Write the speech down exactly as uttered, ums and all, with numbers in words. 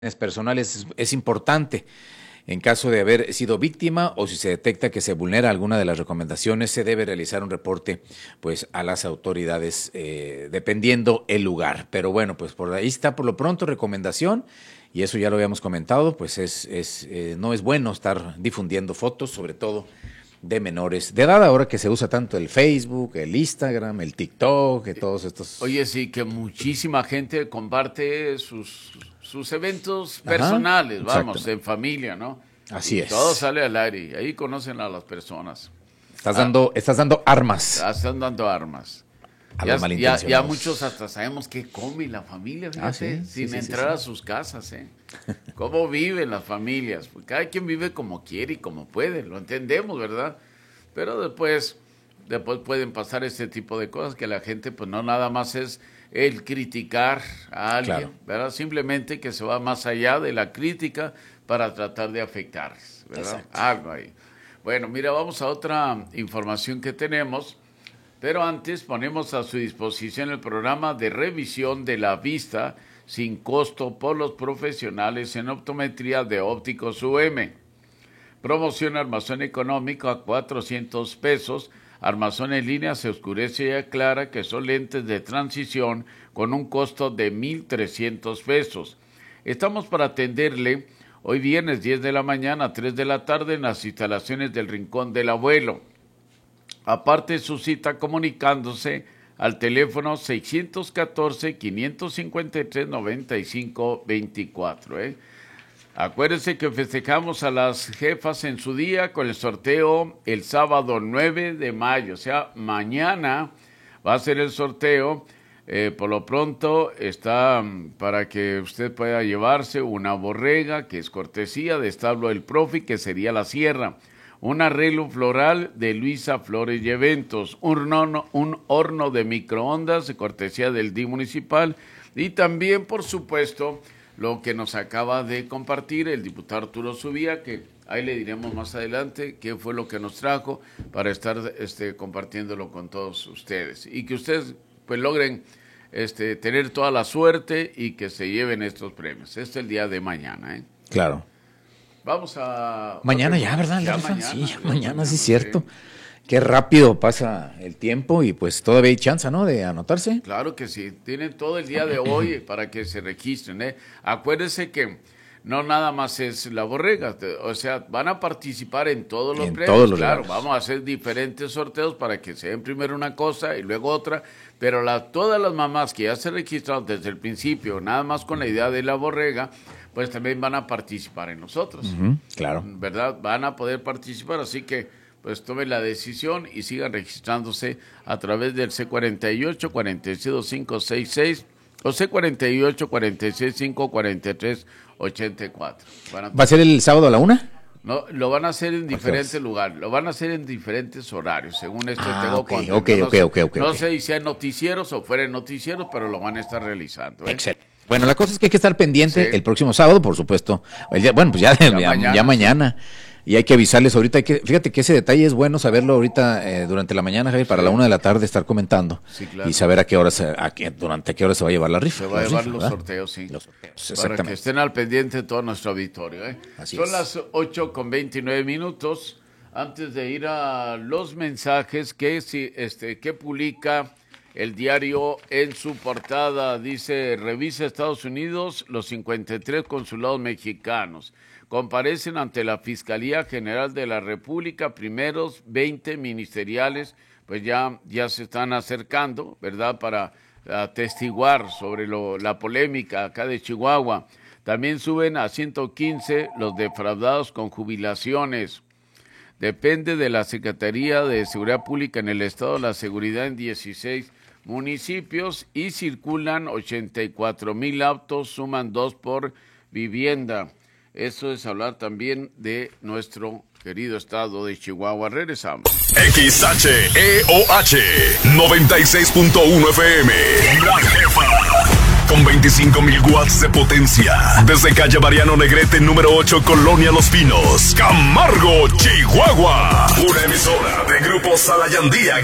personales es, es importante. En caso de haber sido víctima o si se detecta que se vulnera alguna de las recomendaciones, se debe realizar un reporte pues a las autoridades eh, dependiendo el lugar. Pero bueno, pues por ahí está por lo pronto recomendación y eso ya lo habíamos comentado, pues es, es eh, no es bueno estar difundiendo fotos, sobre todo de menores de edad, ahora que se usa tanto el Facebook, el Instagram, el TikTok, que todos estos... Oye, sí, que muchísima gente comparte sus, sus eventos personales, Ajá, vamos, en familia, ¿no? Así y es. Todo sale al aire, y ahí conocen a las personas. Estás dando, ah, estás dando armas. Están dando armas. A ya, los malintencionados. Ya, ya muchos hasta sabemos qué come la familia, fíjate, ah, ¿sí? sin sí, sí, entrar sí, a sí. sus casas, ¿eh? Cómo viven las familias. Pues cada quien vive como quiere y como puede, lo entendemos, ¿verdad? Pero después, después pueden pasar este tipo de cosas que la gente, pues no nada más es el criticar a alguien, claro, ¿verdad? Simplemente que se va más allá de la crítica para tratar de afectarles, ¿verdad? Exacto. Algo ahí. Bueno, mira, vamos a otra información que tenemos. Pero antes ponemos a su disposición el programa de revisión de la vista sin costo por los profesionales en optometría de Ópticos U M. Promoción armazón económico a cuatrocientos pesos. Armazón en línea se oscurece y aclara, que son lentes de transición con un costo de mil trescientos pesos. Estamos para atenderle hoy viernes diez de la mañana a tres de la tarde en las instalaciones del Rincón del Abuelo. Aparte su cita comunicándose al teléfono seiscientos catorce, quinientos cincuenta y tres, noventa y cinco veinticuatro. ¿eh? Acuérdense que festejamos a las jefas en su día con el sorteo el sábado nueve de mayo. O sea, mañana va a ser el sorteo. Eh, por lo pronto está para que usted pueda llevarse una borrega, que es cortesía de Establo El Profi, que sería la Sierra. Un arreglo floral de Luisa Flores y Eventos, un horno, un horno de microondas de cortesía del D I municipal y también, por supuesto, lo que nos acaba de compartir el diputado Arturo Subía, que ahí le diremos más adelante qué fue lo que nos trajo para estar este, compartiéndolo con todos ustedes y que ustedes pues logren este, tener toda la suerte y que se lleven estos premios. Este es el día de mañana, ¿eh? Claro. Vamos a... Mañana ya, ¿verdad? Ya mañana, mañana, sí, ya ya mañana, mañana, sí es cierto. Sí. Qué rápido pasa el tiempo y pues todavía hay chance, ¿no? De anotarse. Claro que sí. Tienen todo el día de hoy para que se registren, ¿eh? Acuérdense que no nada más es la borrega, o sea, van a participar en todos los en premios. Todos los claro, lugares. Vamos a hacer diferentes sorteos para que se den primero una cosa y luego otra, pero la, todas las mamás que ya se registraron desde el principio, nada más con la idea de la borrega, pues también van a participar en nosotros. Uh-huh, claro. ¿Verdad? Van a poder participar, así que pues tomen la decisión y sigan registrándose a través del C cuarenta y ocho, cuarenta y seis, cinco sesenta y seis o C cuarenta y ocho, cuarenta y seis, cinco cuarenta y tres, ochenta y cuatro. A ¿Va a ser el sábado a la una? No, lo van a hacer en diferentes lugares, lo van a hacer en diferentes horarios, según esto ah, tengo okay, contento. okay, no okay, sé, okay, okay, no okay. sé si sean noticieros o fuera noticieros, pero lo van a estar realizando. ¿eh? Excelente. Bueno, la cosa es que hay que estar pendiente Sí. el próximo sábado, por supuesto. El día, bueno, pues ya, ya, ya mañana. Ya mañana. Y hay que avisarles ahorita. Hay que, fíjate que ese detalle es bueno saberlo ahorita eh, durante la mañana, Javier, para sí. la una de la tarde estar comentando. Sí, claro. Y saber a qué hora se, a qué, durante qué hora se va a llevar la rifa. Se va a llevar rifa, los ¿verdad? sorteos, sí. Los sorteos, para que estén al pendiente de todo nuestro auditorio. ¿eh? Así Son es. las ocho con veintinueve minutos. Antes de ir a los mensajes que, si, este, que publica el diario en su portada, dice: revisa Estados Unidos los cincuenta y tres consulados mexicanos. Comparecen ante la Fiscalía General de la República, primeros veinte ministeriales, pues ya, ya se están acercando, ¿verdad?, para atestiguar sobre lo, la polémica acá de Chihuahua. También suben a ciento quince los defraudados con jubilaciones. Depende de la Secretaría de Seguridad Pública en el Estado la seguridad en dieciséis municipios y circulan ochenta y cuatro mil autos, suman dos por vivienda. Eso es hablar también de nuestro querido estado de Chihuahua. Regresamos. X H E O H noventa y seis punto uno F M. La Jefa. Con veinticinco mil watts de potencia. Desde calle Mariano Negrete, número ocho, Colonia Los Pinos, Camargo, Chihuahua. Una emisora de Grupo Salayandía.